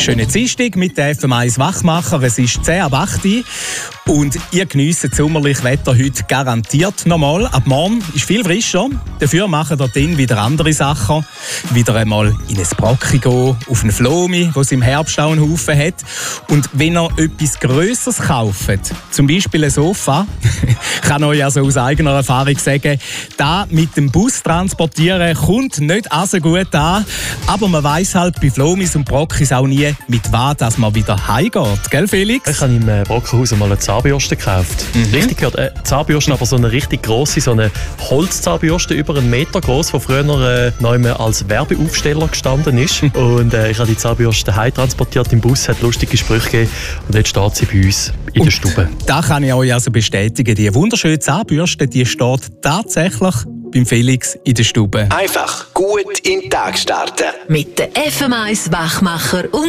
Schönen Dienstag mit der FM1 Wachmacher. Es ist 10 ab 8 Uhr und ihr geniesst das sommerliche Wetter heute garantiert nochmal. Ab morgen ist viel frischer. Dafür machen dort wieder andere Sachen. Wieder einmal in ein Brocki gehen, auf einen Flomi, wo es im Herbst auch einen Haufen hat. Und wenn ihr etwas Grösseres kauft, zum Beispiel ein Sofa, kann euch also aus eigener Erfahrung sagen, da mit dem Bus transportieren kommt nicht so gut an. Aber man weiss halt bei Flomis und Brockis auch nie, mit was dass man wieder heimgeht. Gell, Felix? Ich habe im Brockenhaus mal eine Zahnbürste gekauft. Richtig gehört, Zahnbürste, aber so eine richtig grosse, so eine Holzzahnbürste, über 1 Meter groß, die früher noch als Werbeaufsteller gestanden ist. Und ich habe die Zahnbürste heim transportiert im Bus, hat lustige Sprüche gegeben und jetzt steht sie bei uns in der Stube. Da kann ich euch also bestätigen, die wunderschöne Zahnbürste, die steht tatsächlich beim Felix in der Stube. Einfach gut in den Tag starten. Mit der FM1 Wachmacher und